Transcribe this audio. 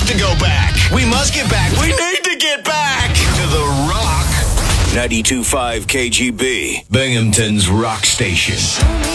have to go back. We must get back. We need to get back to the Rock. 92.5 KGB, Binghamton's rock station.